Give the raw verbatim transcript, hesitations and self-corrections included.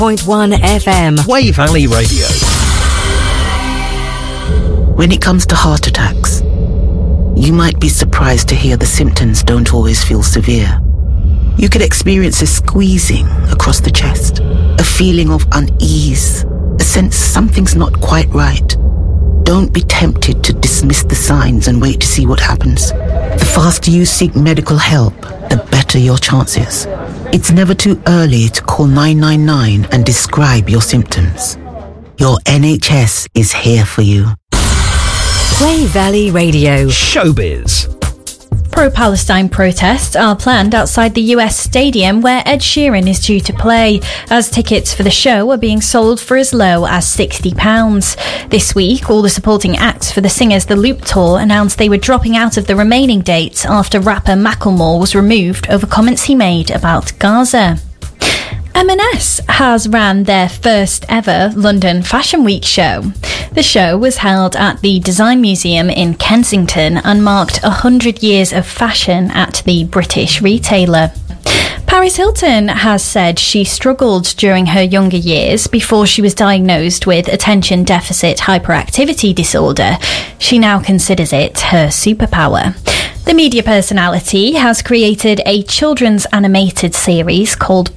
point one F M. Way Valley Radio. When it comes to heart attacks, you might be surprised to hear the symptoms don't always feel severe. You could experience a squeezing across the chest, a feeling of unease, a sense something's not quite right. Don't be tempted to dismiss the signs and wait to see what happens. The faster you seek medical help, the better your chances. It's never too early to call nine nine nine and describe your symptoms. Your N H S is here for you. Way Valley Radio. Showbiz. Pro-Palestine protests are planned outside the U S stadium where Ed Sheeran is due to play, as tickets for the show are being sold for as low as sixty pounds. This week, all the supporting acts for the Singers The Loop Tour announced they were dropping out of the remaining dates after rapper Macklemore was removed over comments he made about Gaza. M and S has ran their first ever London Fashion Week show. The show was held at the Design Museum in Kensington and marked one hundred years of fashion at the British retailer. Paris Hilton has said she struggled during her younger years before she was diagnosed with attention deficit hyperactivity disorder. She now considers it her superpower. The media personality has created a children's animated series called